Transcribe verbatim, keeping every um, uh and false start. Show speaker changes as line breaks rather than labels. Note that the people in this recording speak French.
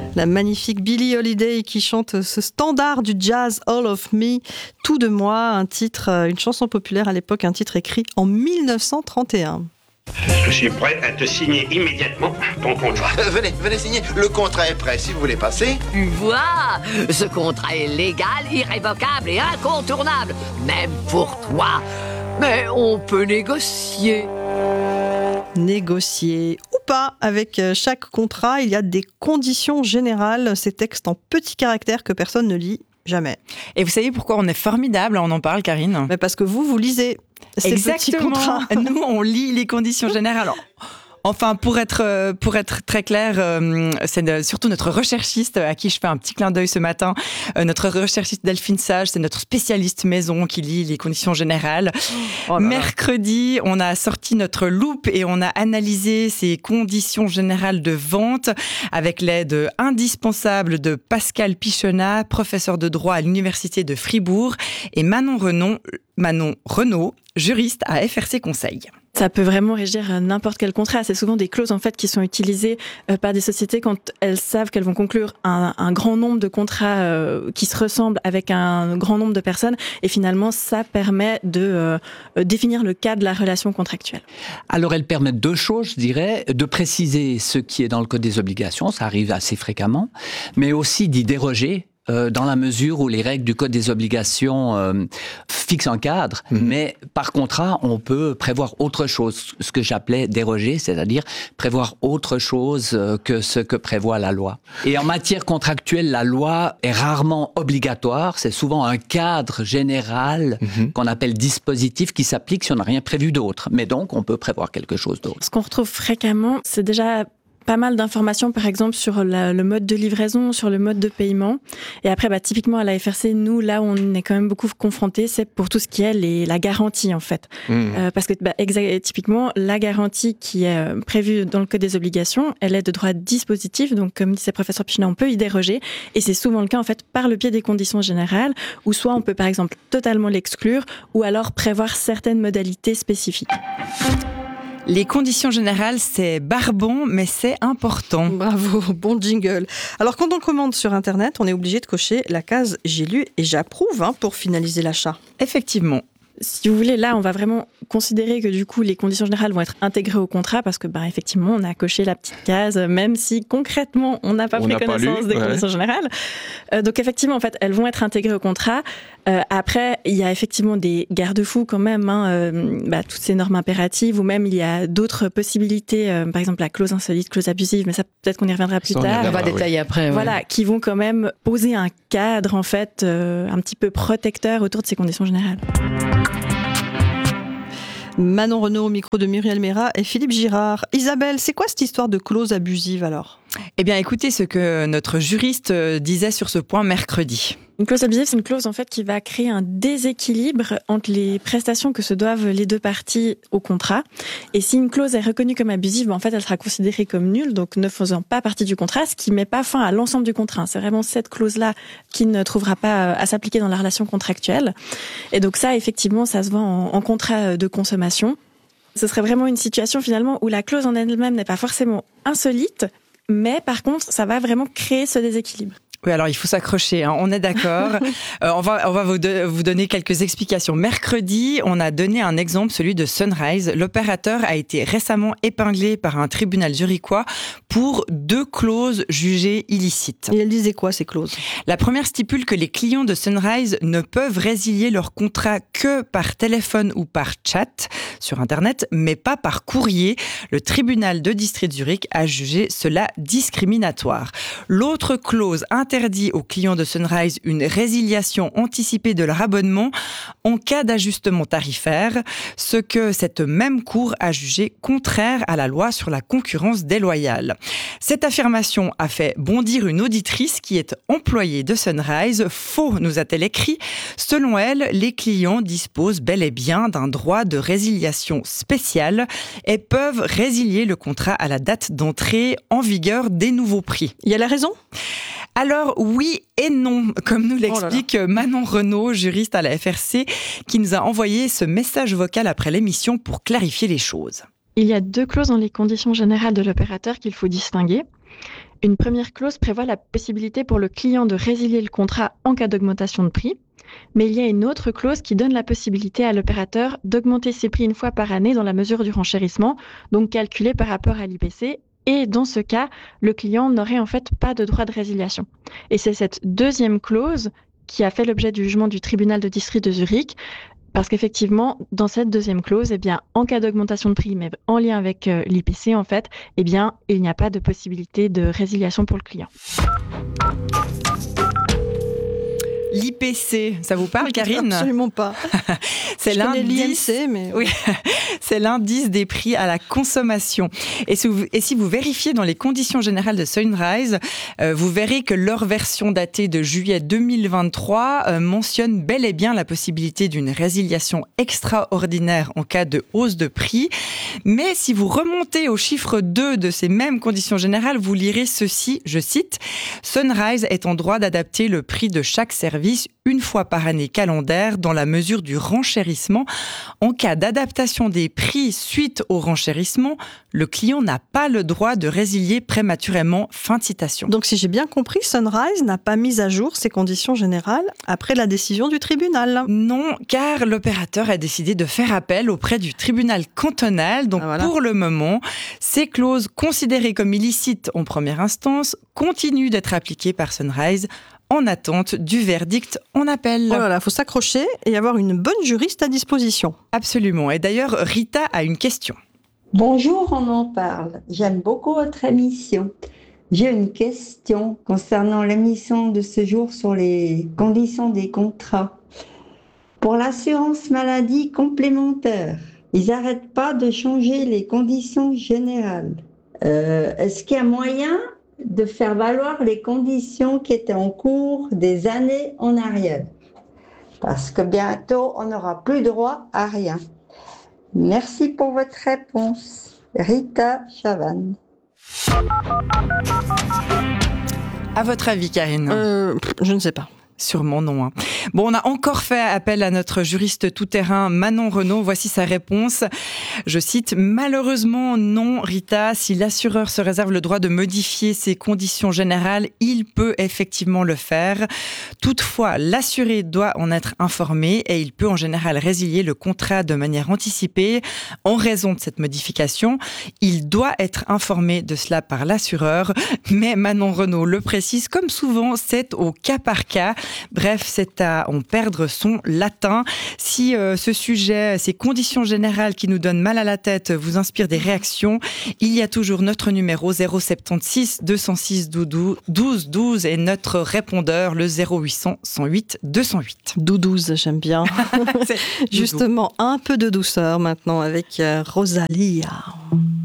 La magnifique Billie Holiday qui chante ce standard du jazz All of Me, Tout de moi, un titre, une chanson populaire à l'époque, un titre écrit en dix-neuf cent trente et un.
Je suis prêt à te signer immédiatement ton contrat.
Euh, venez, venez signer. Le contrat est prêt, si vous voulez passer.
Tu vois, ce contrat est légal, irrévocable et incontournable, même pour toi. Mais on peut négocier.
Négocier ou pas, avec chaque contrat, il y a des conditions générales, ces textes en petits caractères que personne ne lit jamais.
Et vous savez pourquoi on est formidable, on en parle, Karine ?
Mais parce que vous, vous lisez ces petits contrats.
Nous, on lit les conditions générales. Alors, enfin, pour être, pour être très clair, euh, c'est surtout notre recherchiste à qui je fais un petit clin d'œil ce matin. Euh, notre recherchiste Delphine Sage, c'est notre spécialiste maison qui lit les conditions générales. Oh là là. Mercredi, on a sorti notre loupe et on a analysé ces conditions générales de vente avec l'aide indispensable de Pascal Pichonnat, professeur de droit à l'Université de Fribourg, et Manon Renaud, Manon Renaud, juriste à F R C Conseil.
Ça peut vraiment régir n'importe quel contrat. C'est souvent des clauses en fait qui sont utilisées euh, par des sociétés quand elles savent qu'elles vont conclure un, un grand nombre de contrats euh, qui se ressemblent avec un grand nombre de personnes. Et finalement, ça permet de euh, définir le cadre de la relation contractuelle.
Alors, elles permettent deux choses, je dirais, de préciser ce qui est dans le Code des obligations, ça arrive assez fréquemment, mais aussi d'y déroger. Euh, dans la mesure où les règles du Code des obligations euh, fixent un cadre, mmh. mais par contrat, on peut prévoir autre chose, ce que j'appelais déroger, c'est-à-dire prévoir autre chose que ce que prévoit la loi. Et en matière contractuelle, la loi est rarement obligatoire, c'est souvent un cadre général mmh. qu'on appelle dispositif qui s'applique si on n'a rien prévu d'autre. Mais donc, on peut prévoir quelque chose d'autre.
Ce qu'on retrouve fréquemment, c'est déjà pas mal d'informations, par exemple, sur la, le mode de livraison, sur le mode de paiement. Et après, bah, typiquement, à la F R C, nous, là où on est quand même beaucoup confrontés, c'est pour tout ce qui est les, la garantie, en fait. Mmh. Euh, parce que, bah, exa- typiquement, la garantie qui est euh, prévue dans le Code des obligations, elle est de droit dispositif. Donc, comme disait professeur Pichonnat, on peut y déroger. Et c'est souvent le cas, en fait, par le biais des conditions générales, où soit on peut, par exemple, totalement l'exclure, ou alors prévoir certaines modalités spécifiques.
Les conditions générales, c'est barbant, mais c'est important.
Bravo, bon jingle. Alors, quand on commande sur Internet, on est obligé de cocher la case « J'ai lu et j'approuve hein, » pour finaliser l'achat.
Effectivement.
Si vous voulez, là, on va vraiment considérer que du coup, les conditions générales vont être intégrées au contrat parce que, bah, effectivement, on a coché la petite case, même si concrètement, on n'a pas on pris connaissance pas lu, des ouais. conditions générales. Euh, donc, effectivement, en fait, elles vont être intégrées au contrat. Euh, après, il y a effectivement des garde-fous quand même, hein, euh, bah, toutes ces normes impératives, ou même il y a d'autres possibilités, euh, par exemple la clause insolite, clause abusive, mais ça, peut-être qu'on y reviendra plus ça, tard.
On va détailler oui. après.
Voilà, ouais. qui vont quand même poser un cadre, en fait, euh, un petit peu protecteur autour de ces conditions générales.
Manon Renaud au micro de Muriel Mérat et Philippe Girard. Isabelle, c'est quoi cette histoire de clause abusive alors ?
Eh bien, écoutez ce que notre juriste disait sur ce point mercredi.
Une clause abusive, c'est une clause en fait qui va créer un déséquilibre entre les prestations que se doivent les deux parties au contrat. Et si une clause est reconnue comme abusive, ben, en fait, elle sera considérée comme nulle, donc ne faisant pas partie du contrat, ce qui met pas fin à l'ensemble du contrat. C'est vraiment cette clause-là qui ne trouvera pas à s'appliquer dans la relation contractuelle. Et donc ça, effectivement, ça se voit en, en contrat de consommation. Ce serait vraiment une situation finalement où la clause en elle-même n'est pas forcément insolite, mais par contre, ça va vraiment créer ce déséquilibre.
Oui, alors il faut s'accrocher, hein, on est d'accord. euh, on va, on va vous, de, vous donner quelques explications. Mercredi, on a donné un exemple, celui de Sunrise. L'opérateur a été récemment épinglé par un tribunal zurichois pour deux clauses jugées illicites.
Et elle disait quoi, ces clauses ?
La première stipule que les clients de Sunrise ne peuvent résilier leur contrat que par téléphone ou par chat sur Internet, mais pas par courrier. Le tribunal de district de Zurich a jugé cela discriminatoire. L'autre clause interdit aux clients de Sunrise une résiliation anticipée de leur abonnement en cas d'ajustement tarifaire, ce que cette même cour a jugé contraire à la loi sur la concurrence déloyale. Cette affirmation a fait bondir une auditrice qui est employée de Sunrise. Faux, nous a-t-elle écrit. Selon elle, les clients disposent bel et bien d'un droit de résiliation spécial et peuvent résilier le contrat à la date d'entrée en vigueur des nouveaux prix.
Il y a la raison ?
Alors oui et non, comme nous l'explique oh là là. Manon Renaud, juriste à la F R C, qui nous a envoyé ce message vocal après l'émission pour clarifier les choses.
Il y a deux clauses dans les conditions générales de l'opérateur qu'il faut distinguer. Une première clause prévoit la possibilité pour le client de résilier le contrat en cas d'augmentation de prix. Mais il y a une autre clause qui donne la possibilité à l'opérateur d'augmenter ses prix une fois par année dans la mesure du renchérissement, donc calculé par rapport à l'I P C. Et dans ce cas, le client n'aurait en fait pas de droit de résiliation. Et c'est cette deuxième clause qui a fait l'objet du jugement du tribunal de district de Zurich, parce qu'effectivement, dans cette deuxième clause, eh bien, en cas d'augmentation de prix, mais en lien avec euh, l'I P C, en fait, eh bien, il n'y a pas de possibilité de résiliation pour le client.
L'I P C, ça vous parle, Karine ?
Absolument pas.
C'est
Je connais
l'indice,
l'I M C, mais
oui, c'est l'indice des prix à la consommation. Et si vous, et si vous vérifiez dans les conditions générales de Sunrise, euh, vous verrez que leur version datée de juillet deux mille vingt-trois euh, mentionne bel et bien la possibilité d'une résiliation extraordinaire en cas de hausse de prix. Mais si vous remontez au chiffre deux de ces mêmes conditions générales, vous lirez ceci, je cite, « Sunrise est en droit d'adapter le prix de chaque service une fois par année calendaire dans la mesure du renchérissement. En cas d'adaptation des prix suite au renchérissement, le client n'a pas le droit de résilier prématurément. » Fin de citation.
Donc si j'ai bien compris, Sunrise n'a pas mis à jour ses conditions générales après la décision du tribunal.
Non, car l'opérateur a décidé de faire appel auprès du tribunal cantonal. Donc ah, voilà. Pour le moment, ces clauses considérées comme illicites en première instance continuent d'être appliquées par Sunrise en attente du verdict en appel.
Oh là là, faut s'accrocher et avoir une bonne juriste à disposition.
Absolument. Et d'ailleurs, Rita a une question.
Bonjour, on en parle. J'aime beaucoup votre émission. J'ai une question concernant l'émission de ce jour sur les conditions des contrats. Pour l'assurance maladie complémentaire, ils n'arrêtent pas de changer les conditions générales. Euh, est-ce qu'il y a moyen de faire valoir les conditions qui étaient en cours des années en arrière? Parce que bientôt, on n'aura plus droit à rien. Merci pour votre réponse. Rita Chavannes.
À votre avis, Karine ?
euh, Je ne sais pas.
Sûrement non. Hein. Bon, on a encore fait appel à notre juriste tout-terrain Manon Renaud. Voici sa réponse. Je cite, « Malheureusement, non, Rita. Si l'assureur se réserve le droit de modifier ses conditions générales, il peut effectivement le faire. Toutefois, l'assuré doit en être informé et il peut en général résilier le contrat de manière anticipée en raison de cette modification. Il doit être informé de cela par l'assureur. Mais Manon Renaud le précise, comme souvent, c'est au cas par cas. Bref, c'est à en perdre son latin. Si euh, ce sujet, ces conditions générales qui nous donnent mal à la tête vous inspirent des réactions, il y a toujours notre numéro zéro sept six deux zéro six douze douze et notre répondeur le zéro huit cents cent huit deux cent huit.
Douze, j'aime bien. Justement, un peu de douceur maintenant avec euh, Rosalia.